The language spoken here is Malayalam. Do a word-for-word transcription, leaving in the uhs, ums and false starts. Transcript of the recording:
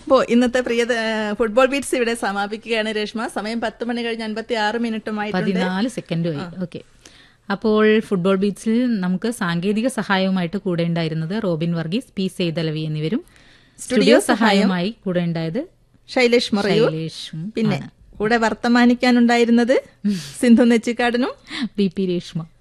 അപ്പോൾ ഇന്നത്തെ പ്രിയ ഫുട്ബോൾ ബീറ്റ്സ് ഇവിടെ സമാപിക്കുകയാണ് രേഷ്മ. സമയം പത്ത് മണി കഴിഞ്ഞ് അൻപത്തി ആറ് മിനിറ്റുമായി പതിനാല് സെക്കൻഡുമായി. ഓക്കെ, അപ്പോൾ ഫുട്ബോൾ ബീറ്റ്സിൽ നമുക്ക് സാങ്കേതിക സഹായവുമായിട്ട് കൂടെ ഉണ്ടായിരുന്നത് റോബിൻ വർഗീസ്, പി സെയ്തലവി എന്നിവരും. സ്റ്റുഡിയോ സഹായമായി കൂടെ ഉണ്ടായത് ശൈലേഷ് മൊറയൂർ. ശൈലേഷും പിന്നെ കൂടെ വർത്തമാനിക്കാനുണ്ടായിരുന്നത് സിന്ധു നെച്ചിക്കാടനും ബി പി രേഷ്മ.